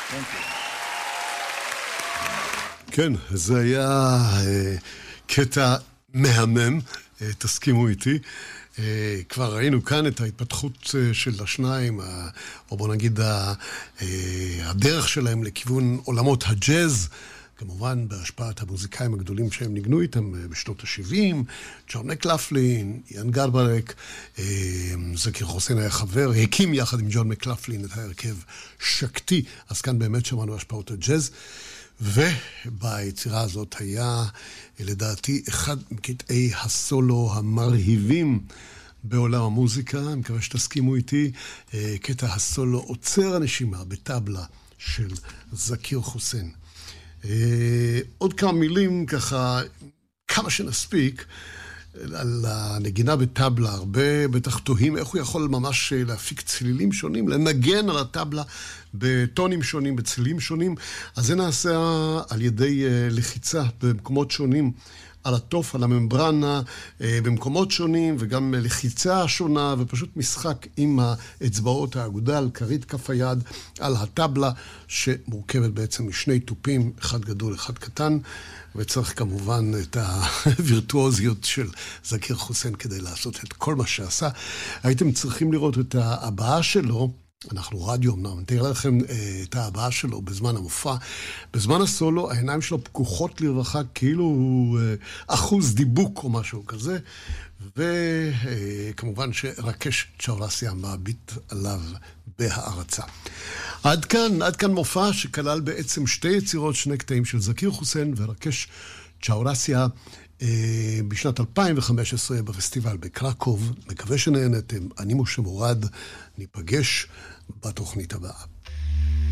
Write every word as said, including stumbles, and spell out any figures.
כן, זה היה קטע מהמם, תסכימו איתי. כבר ראינו כאן את ההתפתחות של השניים, או בוא נגיד הדרך שלהם לכיוון עולמות הג'אז, כמובן בהשפעת המוזיקאים הגדולים שהם ניגנו איתם בשנות ה-שבעים, ג'ון מקלפלין, איאן גרברק, זכיר חוסן היה חבר, הקים יחד עם ג'ון מקלפלין את ההרכב שקטי, אז כאן באמת שמענו השפעות הג'אז, וביצירה הזאת היה לדעתי אחד מקטעי הסולו המרהיבים בעולם המוזיקה, אני מקווה שתסכימו איתי, קטע הסולו עוצר הנשימה בטבלה של זכיר חוסן. עוד כמה מילים ככה, כמה שנספיק, על הנגינה בטבלה, הרבה בטח תוהים איך הוא יכול ממש להפיק צלילים שונים, לנגן על הטבלה בטונים שונים, בצלילים שונים, אז זה נעשה על ידי לחיצה במקומות שונים, על התוף, על הממברנה, במקומות שונים, וגם לחיצה שונה, ופשוט משחק עם האצבעות האגודל, כרית כף היד, על הטבלה, שמורכבת בעצם משני טופים, אחד גדול, אחד קטן, וצריך כמובן את הווירטואוזיות של זכיר חוסן כדי לעשות את כל מה שעשה. הייתם צריכים לראות את ההבעה שלו, אנחנו רדיו אמנם, נתאר לכם את ההבעה שלו בזמן המופע. בזמן הסולו, העיניים שלו פקוחות לרווחה, כאילו הוא אחוז דיבוק או משהו כזה, וכמובן שרקש צ'אורסיה מעביט עליו בהערצה. עד כאן, עד כאן מופע שכלל בעצם שתי יצירות, שני קטעים של זכיר חוסן ורקש צ'אורסיה, בשנת אלפיים וחמש עשרה בפסטיבל בקרקוב. מקווה שנהנתם. אני משה מורד, ניפגש בתוכנית הבאה.